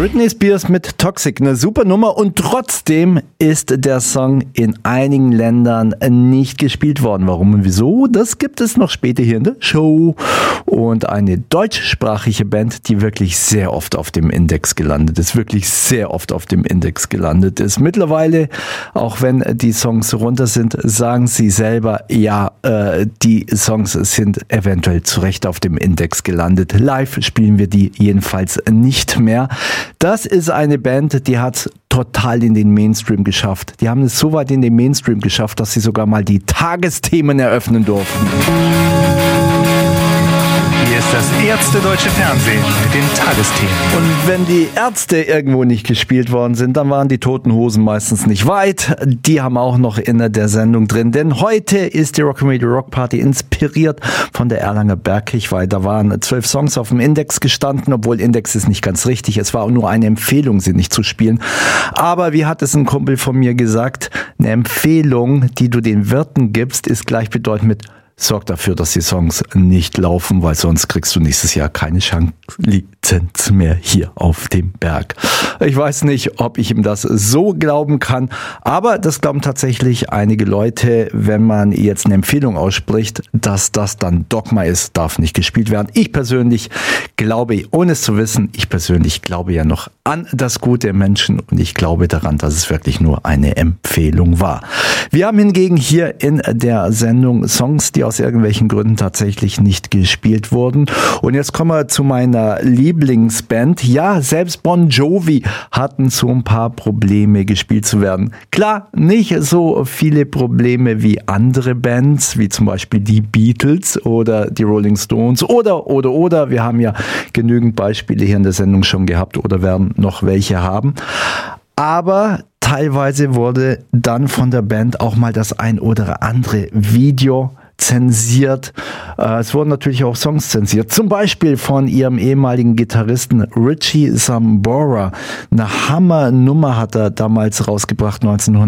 Britney Spears mit Toxic, eine super Nummer, und trotzdem ist der Song in einigen Ländern nicht gespielt worden. Warum und wieso? Das gibt es noch später hier in der Show. Und eine deutschsprachige Band, die wirklich sehr oft auf dem Index gelandet ist, Mittlerweile, auch wenn die Songs runter sind, sagen sie selber, ja, die Songs sind eventuell zu Recht auf dem Index gelandet. Live spielen wir die jedenfalls nicht mehr. Das ist eine Band, die hat total in den Mainstream geschafft. Die haben es so weit in den Mainstream geschafft, dass sie sogar mal die Tagesthemen eröffnen durften. Hier ist das erste deutsche Fernsehen mit den Tagesthemen. Und wenn die Ärzte irgendwo nicht gespielt worden sind, dann waren die Toten Hosen meistens nicht weit. Die haben auch noch in der Sendung drin. Denn heute ist die Rock'n'Radio Rock Party inspiriert von der Erlanger Bergkirchweih. Da waren 12 Songs auf dem Index gestanden, obwohl Index ist nicht ganz richtig. Es war nur eine Empfehlung, sie nicht zu spielen. Aber wie hat es ein Kumpel von mir gesagt, eine Empfehlung, die du den Wirten gibst, ist gleichbedeutend mit: Sorg dafür, dass die Songs nicht laufen, weil sonst kriegst du nächstes Jahr keine Lizenz mehr hier auf dem Berg. Ich weiß nicht, ob ich ihm das so glauben kann, aber das glauben tatsächlich einige Leute, wenn man jetzt eine Empfehlung ausspricht, dass das dann Dogma ist, darf nicht gespielt werden. Ich persönlich glaube, ohne es zu wissen, ja noch an das Gute im Menschen, und ich glaube daran, dass es wirklich nur eine Empfehlung war. Wir haben hingegen hier in der Sendung Songs, die aus irgendwelchen Gründen tatsächlich nicht gespielt wurden. Und jetzt kommen wir zu meiner Lieblingsband. Ja, selbst Bon Jovi hatten so ein paar Probleme, gespielt zu werden. Klar, nicht so viele Probleme wie andere Bands, wie zum Beispiel die Beatles oder die Rolling Stones oder. Wir haben ja genügend Beispiele hier in der Sendung schon gehabt oder werden noch welche haben. Aber teilweise wurde dann von der Band auch mal das ein oder andere Video zensiert. Es wurden natürlich auch Songs zensiert. Zum Beispiel von ihrem ehemaligen Gitarristen Richie Sambora. Eine Hammernummer hat er damals rausgebracht.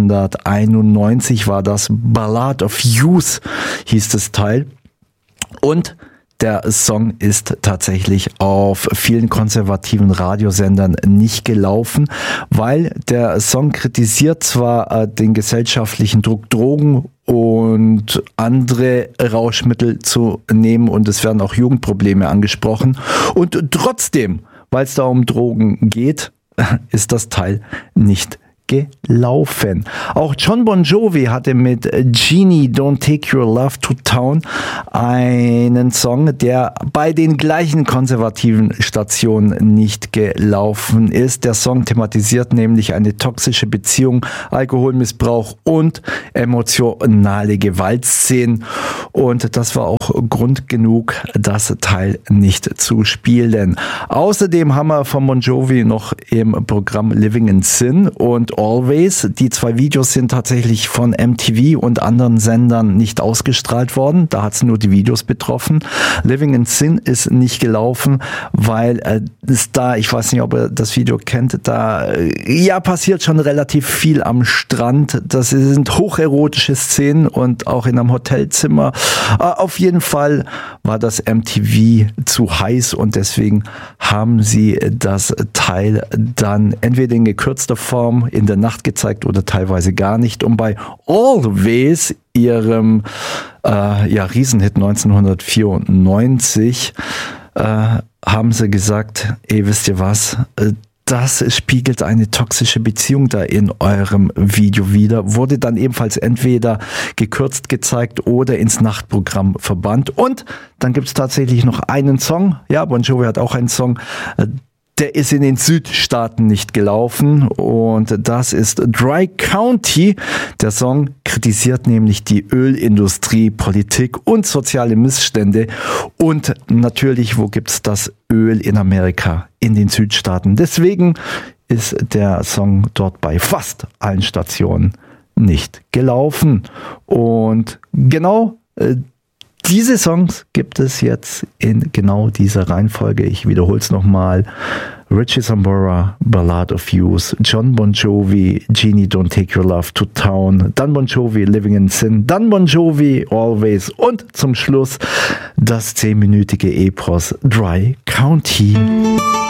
1991 war das. Ballad of Youth hieß das Teil. Und der Song ist tatsächlich auf vielen konservativen Radiosendern nicht gelaufen, weil der Song kritisiert zwar den gesellschaftlichen Druck, Drogen und andere Rauschmittel zu nehmen, und es werden auch Jugendprobleme angesprochen, und trotzdem, weil es da um Drogen geht, ist das Teil nicht gelaufen. Auch John Bon Jovi hatte mit Genie Don't Take Your Love to Town einen Song, der bei den gleichen konservativen Stationen nicht gelaufen ist. Der Song thematisiert nämlich eine toxische Beziehung, Alkoholmissbrauch und emotionale Gewaltszenen, und das war auch Grund genug, das Teil nicht zu spielen. Außerdem haben wir von Bon Jovi noch im Programm Living in Sin und Always. Die 2 Videos sind tatsächlich von MTV und anderen Sendern nicht ausgestrahlt worden. Da hat es nur die Videos betroffen. Living in Sin ist nicht gelaufen, weil es da, ich weiß nicht, ob ihr das Video kennt, da passiert schon relativ viel am Strand. Das sind hocherotische Szenen und auch in einem Hotelzimmer. Auf jeden Fall war das MTV zu heiß, und deswegen haben sie das Teil dann entweder in gekürzter Form in der Nacht gezeigt oder teilweise gar nicht. Und bei Always, ihrem Riesenhit 1994, haben sie gesagt, wisst ihr was, das spiegelt eine toxische Beziehung da in eurem Video wider. Wurde dann ebenfalls entweder gekürzt gezeigt oder ins Nachtprogramm verbannt. Und dann gibt es tatsächlich noch einen Song. Ja, Bon Jovi hat auch einen Song. Der ist in den Südstaaten nicht gelaufen, und das ist Dry County. Der Song kritisiert nämlich die Ölindustrie, Politik und soziale Missstände. Und natürlich, wo gibt's das Öl in Amerika? In den Südstaaten. Deswegen ist der Song dort bei fast allen Stationen nicht gelaufen. Und genau diese Songs gibt es jetzt in genau dieser Reihenfolge. Ich wiederhole es nochmal. Richie Sambora, Ballad of Youth, John Bon Jovi, Genie Don't Take Your Love to Town, dann Bon Jovi, Living in Sin, dann Bon Jovi, Always, und zum Schluss das 10-minütige Epos Dry County.